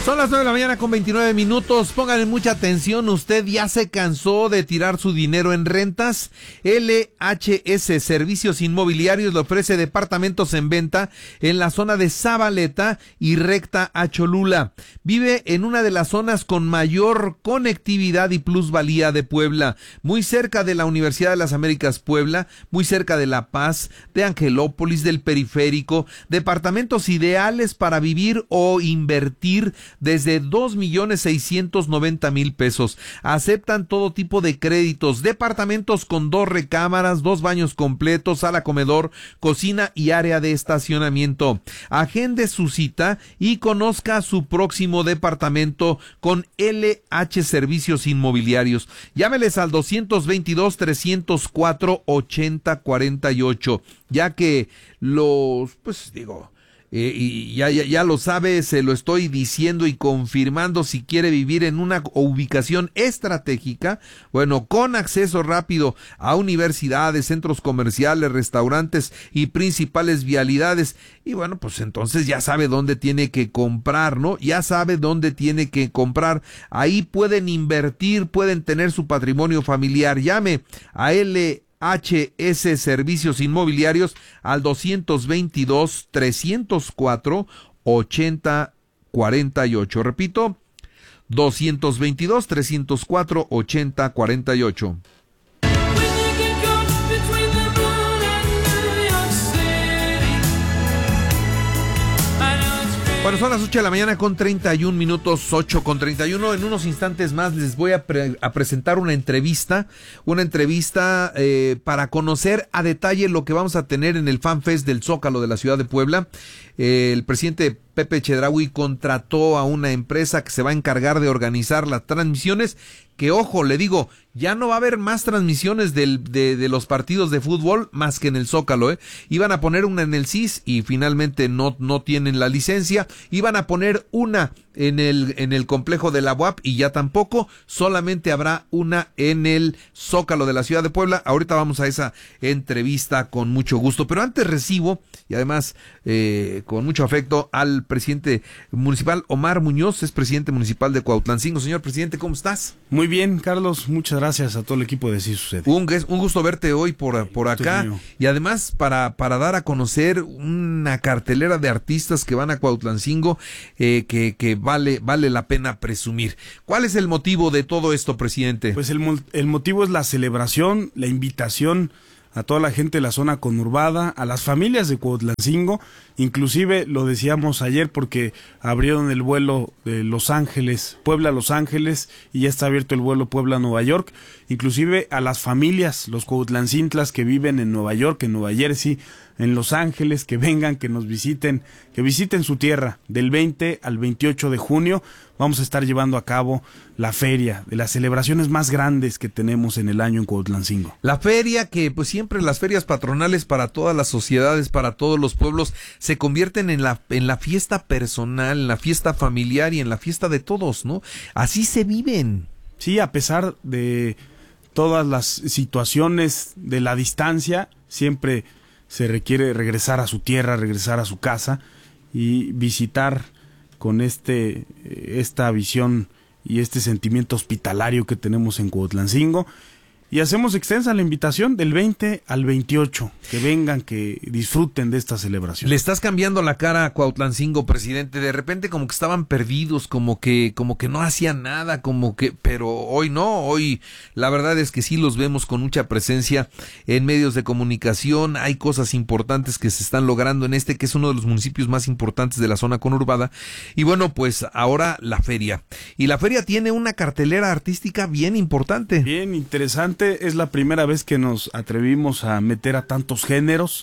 Son las 9 de la mañana con 29 minutos. Pónganle mucha atención. ¿Usted ya se cansó de tirar su dinero en rentas? LHS Servicios Inmobiliarios le ofrece departamentos en venta en la zona de Zabaleta y recta a Cholula. Vive en una de las zonas con mayor conectividad y plusvalía de Puebla, muy cerca de la Universidad de las Américas Puebla, muy cerca de La Paz, de Angelópolis, del Periférico. Departamentos ideales para vivir o invertir desde 2,690,000 pesos. Aceptan todo tipo de créditos. Departamentos con 2 recámaras, 2 baños completos, sala comedor, cocina y área de estacionamiento. Agende su cita y conozca su próximo departamento con LH Servicios Inmobiliarios. Llámeles al 222-304-8048, ya que y ya lo sabe, se lo estoy diciendo y confirmando. Si quiere vivir en una ubicación estratégica, bueno, con acceso rápido a universidades, centros comerciales, restaurantes y principales vialidades, y bueno, pues entonces ya sabe dónde tiene que comprar, ¿no? Ya sabe dónde tiene que comprar. Ahí pueden invertir, pueden tener su patrimonio familiar. Llame a LHS Servicios Inmobiliarios al 222-304-8048. Repito, 222-304-8048. Bueno, son las 8 de la mañana con 31 minutos, 8 con 31. En unos instantes más les voy a presentar una entrevista para conocer a detalle lo que vamos a tener en el FanFest del Zócalo de la ciudad de Puebla. El presidente Pepe Chedraui contrató a una empresa que se va a encargar de organizar las transmisiones, que ojo, le digo, ya no va a haber más transmisiones de los partidos de fútbol más que en el Zócalo, Iban a poner una en el CIS y finalmente no tienen la licencia. Iban a poner una en el complejo de la UAP y ya tampoco, solamente habrá una en el Zócalo de la ciudad de Puebla. Ahorita vamos a esa entrevista con mucho gusto, pero antes recibo, y además con mucho afecto, al presidente municipal, Omar Muñoz, es presidente municipal de Cuautlancingo. Señor presidente, ¿cómo estás? Muy bien, Carlos, muchas gracias a todo el equipo de Sí Sucede. Un gusto verte hoy por acá, y además para dar a conocer una cartelera de artistas que van a Cuautlancingo, que vale la pena presumir. ¿Cuál es el motivo de todo esto, presidente? Pues el motivo es la celebración, la invitación a toda la gente de la zona conurbada, a las familias de Cuautlancingo. Inclusive lo decíamos ayer porque abrieron el vuelo de Los Ángeles, Puebla-Los Ángeles, y ya está abierto el vuelo Puebla-Nueva York. Inclusive a las familias, los cuautlancintlas que viven en Nueva York, en Nueva Jersey, en Los Ángeles, que vengan, que nos visiten, que visiten su tierra. Del 20 al 28 de junio vamos a estar llevando a cabo la feria, de las celebraciones más grandes que tenemos en el año en Cuautlancingo. La feria que pues siempre las ferias patronales para todas las sociedades, para todos los pueblos, se convierten en la fiesta personal, en la fiesta familiar y en la fiesta de todos, ¿no? Así se viven. Sí, a pesar de todas las situaciones de la distancia, siempre se requiere regresar a su tierra, regresar a su casa y visitar con esta visión y este sentimiento hospitalario que tenemos en Cuautlancingo. Y hacemos extensa la invitación del 20 al 28, que vengan, que disfruten de esta celebración. Le estás cambiando la cara a Cuautlancingo, presidente. De repente como que estaban perdidos, como que no hacían nada, pero hoy no. Hoy la verdad es que sí los vemos con mucha presencia en medios de comunicación. Hay cosas importantes que se están logrando en que es uno de los municipios más importantes de la zona conurbada. Y bueno, pues ahora la feria. Y la feria tiene una cartelera artística bien importante. Bien interesante. Es la primera vez que nos atrevimos a meter a tantos géneros.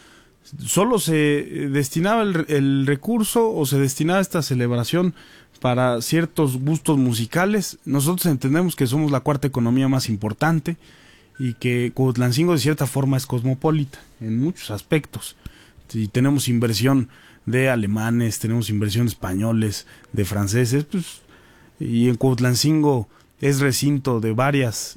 Solo se destinaba el recurso o se destinaba esta celebración para ciertos gustos musicales. Nosotros entendemos que somos la cuarta economía más importante y que Cuautlancingo de cierta forma es cosmopolita en muchos aspectos. Y tenemos inversión de alemanes, tenemos inversión de españoles, de franceses, y en Cuautlancingo es recinto de varios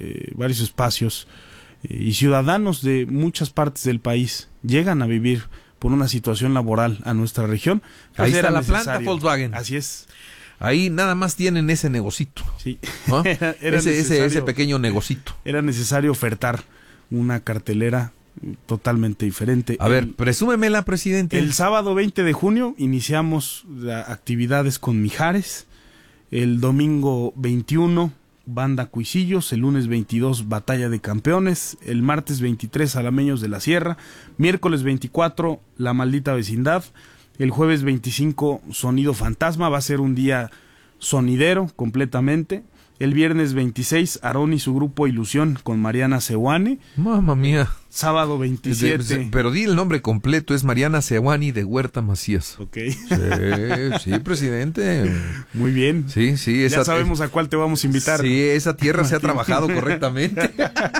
espacios, y ciudadanos de muchas partes del país llegan a vivir por una situación laboral a nuestra región. Ahí está la planta Volkswagen. Así es. Ahí nada más tienen ese negocito. Sí. ¿No? ese pequeño negocito. Era necesario ofertar una cartelera totalmente diferente. A ver, presúmemela, presidente. El sábado 20 de junio iniciamos actividades con Mijares. El domingo 21, Banda Cuisillos. El lunes 22, Batalla de Campeones. El martes 23, Alameños de la Sierra. Miércoles 24, La Maldita Vecindad. El jueves 25, Sonido Fantasma. Va a ser un día sonidero completamente. El viernes 26, Aarón y su grupo Ilusión con Mariana Seoane. Mamma mía. Sábado 27. Pero di el nombre completo, es Mariana Seoane de Huerta Macías. Ok. Sí, presidente. Muy bien. Sí. Ya sabemos a cuál te vamos a invitar. Sí, esa tierra se ha trabajado correctamente.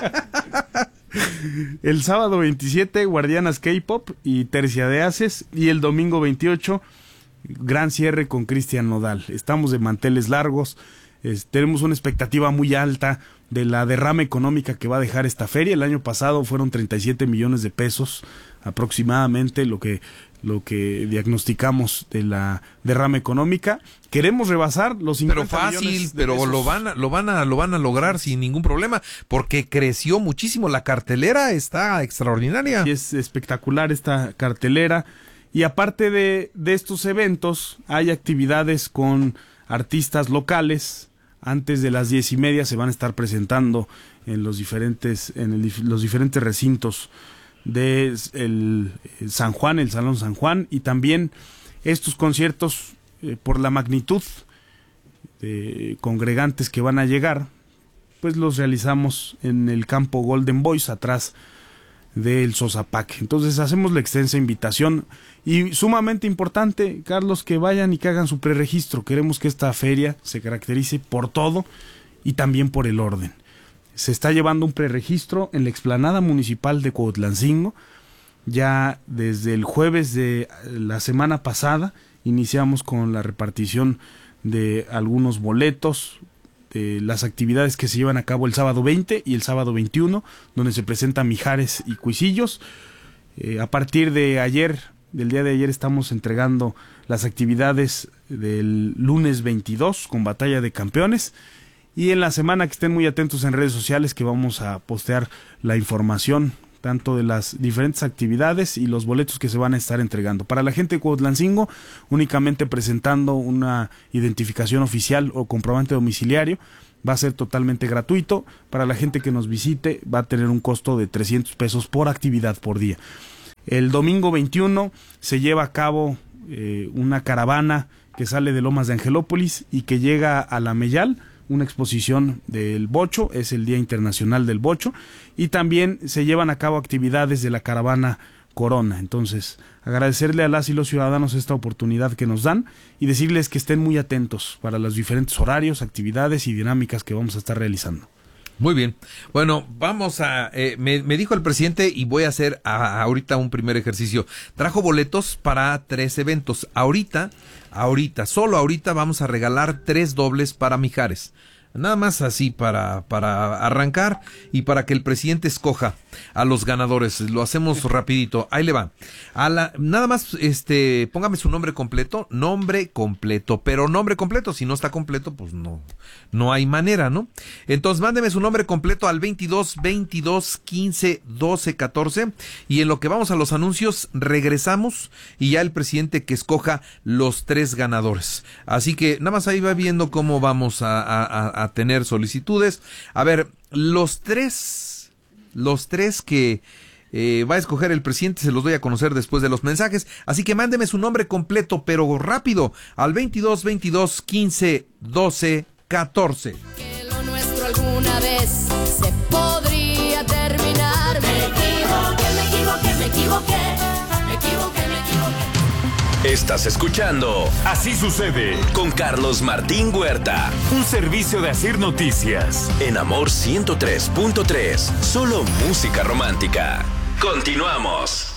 El sábado 27, Guardianas K-Pop y Tercia de Haces. Y el domingo 28, gran cierre con Cristian Nodal. Estamos de manteles largos. Tenemos una expectativa muy alta de la derrama económica que va a dejar esta feria. El año pasado fueron 37 millones de pesos aproximadamente lo que diagnosticamos de la derrama económica. Queremos rebasar los 50 pero fácil, millones de pero pesos. lo van a lograr sin ningún problema, porque creció muchísimo. La cartelera está extraordinaria. Y es espectacular esta cartelera. Y aparte de estos eventos, hay actividades con artistas locales. Antes de las 10:30 se van a estar presentando en los diferentes recintos de el San Juan, el Salón San Juan, y también estos conciertos por la magnitud de congregantes que van a llegar, pues los realizamos en el campo Golden Boys, atrás del Sosapac. Entonces hacemos la extensa invitación y sumamente importante, Carlos, que vayan y que hagan su preregistro. Queremos que esta feria se caracterice por todo y también por el orden. Se está llevando un preregistro en la explanada municipal de Cuautlancingo. Ya desde el jueves de la semana pasada iniciamos con la repartición de algunos boletos, de las actividades que se llevan a cabo el sábado 20 y el sábado 21, donde se presentan Mijares y Cuisillos. A partir de ayer, del día de ayer, estamos entregando las actividades del lunes 22 con Batalla de Campeones. Y en la semana que estén muy atentos en redes sociales, que vamos a postear la información tanto de las diferentes actividades y los boletos que se van a estar entregando. Para la gente de Cuautlancingo, únicamente presentando una identificación oficial o comprobante domiciliario, va a ser totalmente gratuito. Para la gente que nos visite, va a tener un costo de 300 pesos por actividad por día. El domingo 21 se lleva a cabo una caravana que sale de Lomas de Angelópolis y que llega a La Meyal, una exposición del bocho, es el Día Internacional del Bocho, y también se llevan a cabo actividades de la caravana Corona. Entonces, agradecerle a las y los ciudadanos esta oportunidad que nos dan y decirles que estén muy atentos para los diferentes horarios, actividades y dinámicas que vamos a estar realizando. Muy bien. Bueno, vamos a... me dijo el presidente y voy a hacer ahorita un primer ejercicio. Trajo boletos para 3 eventos. Solo ahorita vamos a regalar 3 dobles para Mijares. Nada más así para arrancar y para que el presidente escoja a los ganadores. Lo hacemos rapidito. Ahí le va. Nada más, póngame su nombre completo, pero nombre completo. Si no está completo, pues no hay manera, ¿no? Entonces, mándeme su nombre completo al 22 15 12 14 y en lo que vamos a los anuncios regresamos y ya el presidente que escoja los 3 ganadores. Así que nada más ahí va viendo cómo vamos a tener solicitudes. A ver, los tres que va a escoger el presidente se los doy a conocer después de los mensajes, así que mándeme su nombre completo, pero rápido, al 22 15 12 14. Que lo nuestro alguna vez se podría terminar. Me equivoqué. Estás escuchando Así Sucede con Carlos Martín Huerta. Un servicio de Asir Noticias. En Amor 103.3. Solo música romántica. Continuamos.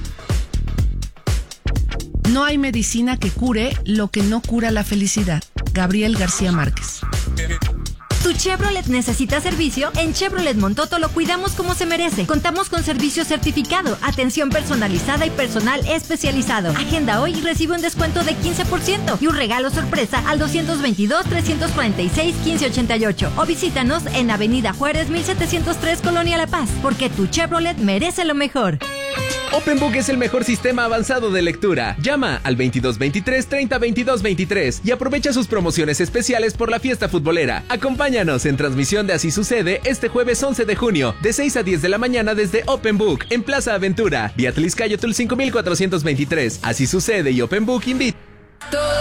No hay medicina que cure lo que no cura la felicidad. Gabriel García Márquez. ¿Tu Chevrolet necesita servicio? En Chevrolet Montoto lo cuidamos como se merece. Contamos con servicio certificado, atención personalizada y personal especializado. Agenda hoy y recibe un descuento de 15% y un regalo sorpresa al 222-346-1588. O visítanos en Avenida Juárez 1703, Colonia La Paz, porque tu Chevrolet merece lo mejor. OpenBook es el mejor sistema avanzado de lectura. Llama al 2223-302223 y aprovecha sus promociones especiales por la fiesta futbolera. Acompáñanos en transmisión de Así Sucede este jueves 11 de junio, de 6 a 10 de la mañana desde OpenBook, en Plaza Aventura, vía Tliscayotl 5423. Así Sucede y OpenBook invita.